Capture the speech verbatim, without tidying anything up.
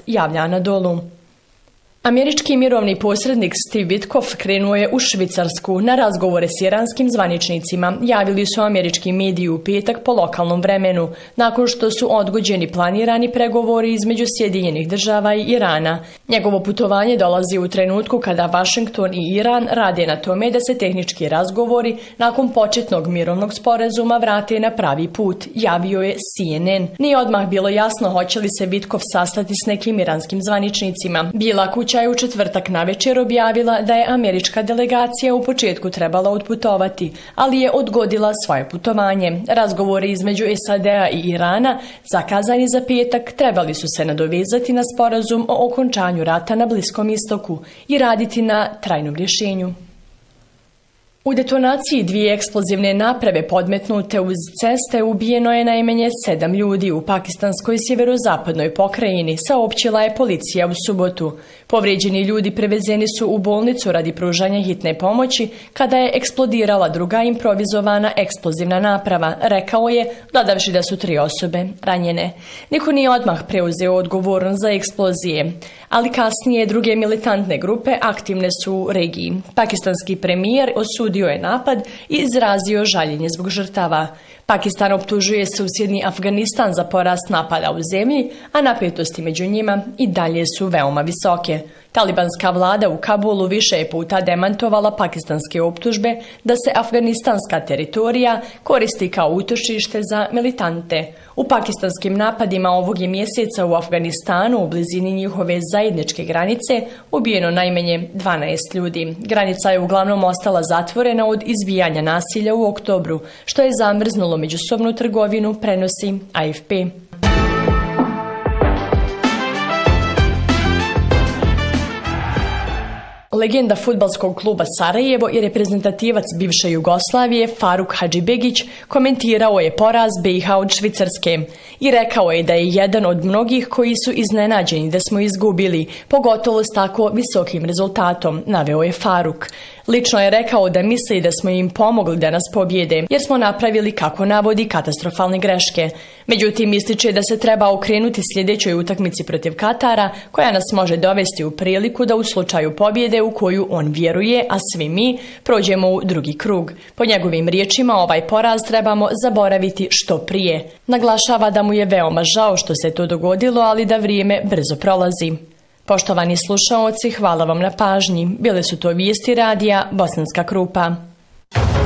javlja na dolu. Američki mirovni posrednik Steve Witkoff krenuo je u Švicarsku na razgovore s iranskim zvaničnicima, javili su američki mediji u petak po lokalnom vremenu, nakon što su odgođeni planirani pregovori između Sjedinjenih država i Irana. Njegovo putovanje dolazi u trenutku kada Vašington i Iran rade na tome da se tehnički razgovori nakon početnog mirovnog sporazuma vrate na pravi put, javio je C N N. Nije odmah bilo jasno hoće li se Witkoff sastati s nekim iranskim zvaničnicima. Bijela kuća je u četvrtak navečer objavila da je američka delegacija u početku trebala otputovati, ali je odgodila svoje putovanje. Razgovori između S A D-a i Irana, zakazani za petak, trebali su se nadovezati na sporazum o okončanju rata na Bliskom istoku i raditi na trajnom rješenju. U detonaciji dvije eksplozivne naprave podmetnute uz ceste ubijeno je najmanje sedam ljudi u pakistanskoj sjeverozapadnoj pokrajini, saopćila je policija u subotu. Povrijeđeni ljudi prevezeni su u bolnicu radi pružanja hitne pomoći kada je eksplodirala druga improvizovana eksplozivna naprava, rekao je, dodavši da su tri osobe ranjene. Niko nije odmah preuzeo odgovornost za eksplozije, ali kasnije druge militantne grupe aktivne su u regiji. Pakistanski premijer osudio je napad i izrazio žaljenje zbog žrtava. Pakistan optužuje susjedni Afganistan za porast napada u zemlji, a napetosti među njima i dalje su veoma visoke. Talibanska vlada u Kabulu više je puta demantovala pakistanske optužbe da se afganistanska teritorija koristi kao utočište za militante. U pakistanskim napadima ovog je mjeseca u Afganistanu u blizini njihove zajedničke granice ubijeno najmanje dvanaest ljudi. Granica je uglavnom ostala zatvorena od izbijanja nasilja u oktobru, što je zamrznulo međusobnu trgovinu, prenosi A F P. Legenda fudbalskog kluba Sarajevo i reprezentativac bivše Jugoslavije Faruk Hadžibegić komentirao je poraz B i H od Švicarske i rekao je da je jedan od mnogih koji su iznenađeni da smo izgubili, pogotovo s tako visokim rezultatom, naveo je Faruk. Lično je rekao da misli da smo im pomogli da nas pobjede, jer smo napravili, kako navodi, katastrofalne greške. Međutim, ističe da se treba okrenuti sljedećoj utakmici protiv Katara, koja nas može dovesti u priliku da u slučaju pobjede u koju on vjeruje, a svi mi, prođemo u drugi krug. Po njegovim riječima, ovaj poraz trebamo zaboraviti što prije. Naglašava da mu je veoma žao što se to dogodilo, ali da vrijeme brzo prolazi. Poštovani slušaoci, hvala vam na pažnji. Bile su to vijesti radija Bosanska Krupa.